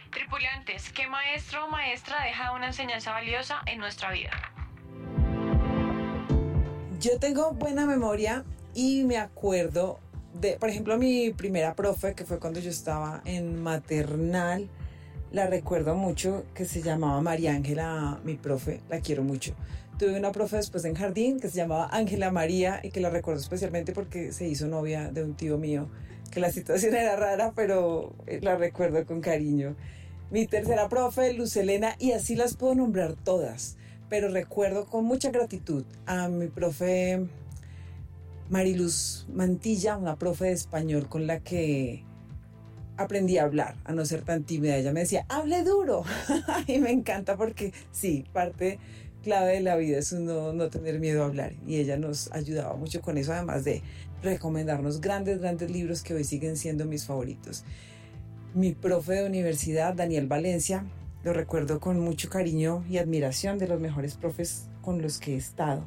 Tripulantes, ¿qué maestro o maestra deja una enseñanza valiosa en nuestra vida? Yo tengo buena memoria y me acuerdo de, por ejemplo, mi primera profe, que fue cuando yo estaba en maternal. La recuerdo mucho, que se llamaba María Ángela, mi profe, la quiero mucho. Tuve una profe después en jardín que se llamaba Ángela María y que la recuerdo especialmente porque se hizo novia de un tío mío, que la situación era rara, pero la recuerdo con cariño. Mi tercera profe, Luz Elena, y así las puedo nombrar todas, pero recuerdo con mucha gratitud a mi profe Mariluz Mantilla, una profe de español con la que aprendí a hablar, a no ser tan tímida. Ella me decía, hable duro. Y me encanta porque sí, parte clave de la vida es no tener miedo a hablar. Y ella nos ayudaba mucho con eso, además de recomendarnos grandes libros que hoy siguen siendo mis favoritos. Mi profe de universidad, Daniel Valencia, lo recuerdo con mucho cariño y admiración, de los mejores profes con los que he estado.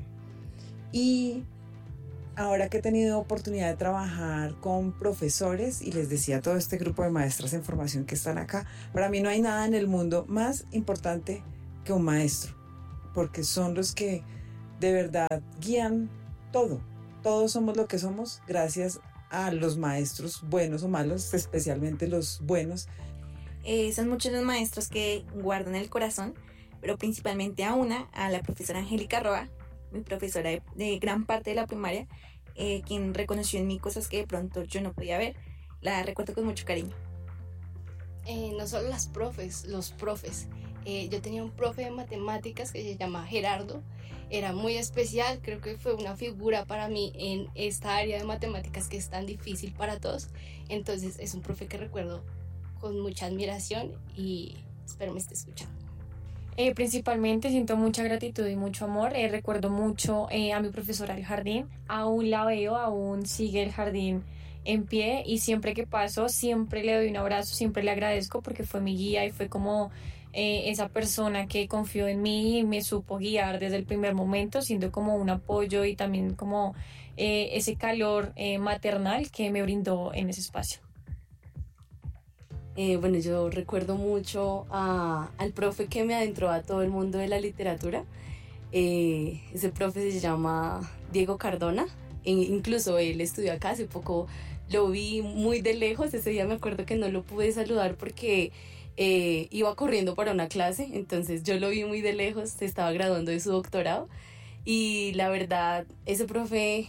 Y ahora que he tenido oportunidad de trabajar con profesores, y les decía a todo este grupo de maestras en formación que están acá, para mí no hay nada en el mundo más importante que un maestro, porque son los que de verdad guían todo. Todos somos lo que somos gracias a los maestros, buenos o malos, especialmente los buenos. Son muchos los maestros que guardan el corazón, pero principalmente a la profesora Angélica Roa, mi profesora de gran parte de la primaria, quien reconoció en mí cosas que de pronto yo no podía ver. La recuerdo con mucho cariño. No solo las profes, los profes. Yo tenía un profe de matemáticas que se llama Gerardo. Era muy especial, creo que fue una figura para mí en esta área de matemáticas que es tan difícil para todos. Entonces es un profe que recuerdo con mucha admiración y espero me esté escuchando. Principalmente siento mucha gratitud y mucho amor. Recuerdo mucho a mi profesora del jardín. Aún la veo, aún sigue el jardín en pie y siempre que paso siempre le doy un abrazo, siempre le agradezco porque fue mi guía y fue como esa persona que confió en mí y me supo guiar desde el primer momento, siendo como un apoyo y también como ese calor maternal que me brindó en ese espacio. Bueno, yo recuerdo mucho al profe que me adentró a todo el mundo de la literatura. Ese profe se llama Diego Cardona. Incluso él estudió acá, hace poco lo vi muy de lejos. Ese día me acuerdo que no lo pude saludar porque iba corriendo para una clase. Entonces yo lo vi muy de lejos, se estaba graduando de su doctorado. Y la verdad, ese profe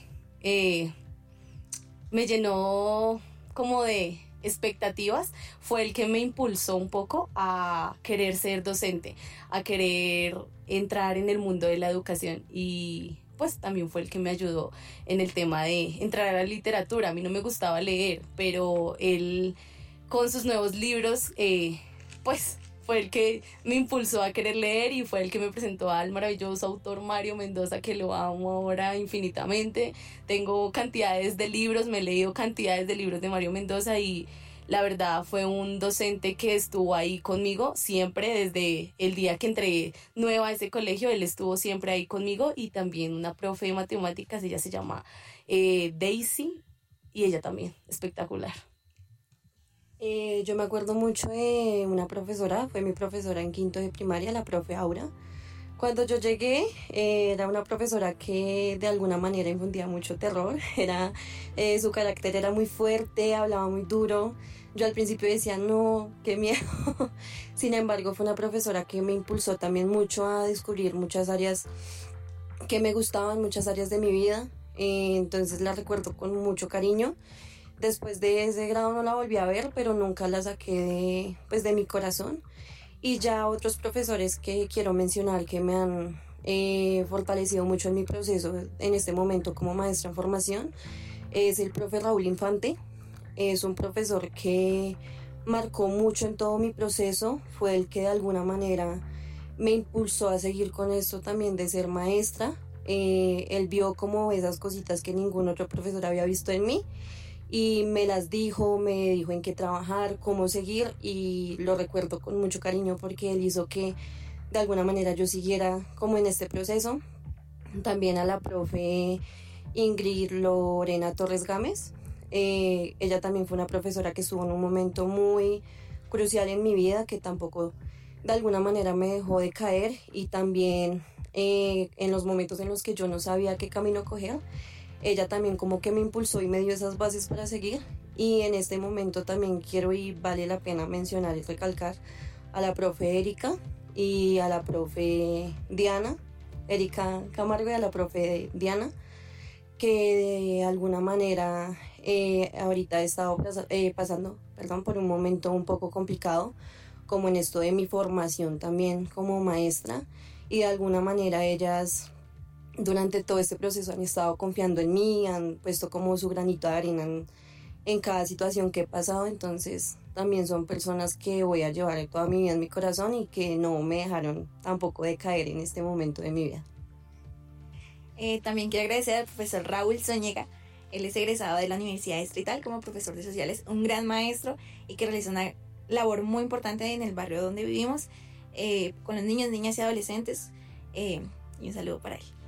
me llenó como de expectativas, fue el que me impulsó un poco a querer ser docente, a querer entrar en el mundo de la educación y pues también fue el que me ayudó en el tema de entrar a la literatura. A mí no me gustaba leer, pero él con sus nuevos libros pues fue el que me impulsó a querer leer y fue el que me presentó al maravilloso autor Mario Mendoza, que lo amo ahora infinitamente. Tengo cantidades de libros, me he leído cantidades de libros de Mario Mendoza y la verdad fue un docente que estuvo ahí conmigo siempre desde el día que entré nueva a ese colegio. Él estuvo siempre ahí conmigo y también una profe de matemáticas, ella se llama Daisy y ella también, espectacular. Yo me acuerdo mucho de una profesora, fue mi profesora en quinto de primaria, la profe Aura. Cuando yo llegué, era una profesora que de alguna manera infundía mucho terror. Su carácter era muy fuerte, hablaba muy duro. Yo al principio decía, no, qué miedo. Sin embargo, fue una profesora que me impulsó también mucho a descubrir muchas áreas que me gustaban, muchas áreas de mi vida. Entonces la recuerdo con mucho cariño. Después de ese grado no la volví a ver, pero nunca la saqué de mi corazón. Y ya otros profesores que quiero mencionar que me han fortalecido mucho en mi proceso en este momento como maestra en formación es el profe Raúl Infante. Es un profesor que marcó mucho en todo mi proceso, fue el que de alguna manera me impulsó a seguir con esto también de ser maestra. Él vio como esas cositas que ningún otro profesor había visto en mí y me las dijo, me dijo en qué trabajar, cómo seguir y lo recuerdo con mucho cariño porque él hizo que de alguna manera yo siguiera como en este proceso. También a la profe Ingrid Lorena Torres Gámez, ella también fue una profesora que estuvo en un momento muy, crucial en mi vida, que tampoco de alguna manera me dejó de caer, y también en los momentos en los que yo no sabía qué camino coger, ella también como que me impulsó y me dio esas bases para seguir. Y en este momento también quiero, y vale la pena mencionar y recalcar, a la profe Erika y a la profe Diana, Erika Camargo, y a la profe Diana, que de alguna manera ahorita he estado pasando por un momento un poco complicado, como en esto de mi formación también como maestra, y de alguna manera ellas durante todo este proceso han estado confiando en mí, han puesto como su granito de arena en cada situación que he pasado. Entonces también son personas que voy a llevar toda mi vida en mi corazón y que no me dejaron tampoco de caer en este momento de mi vida. También quiero agradecer al profesor Raúl Zúñiga. Él es egresado de la Universidad Distrital como profesor de sociales, un gran maestro y que realiza una labor muy importante en el barrio donde vivimos, con los niños, niñas y adolescentes. Y un saludo para él.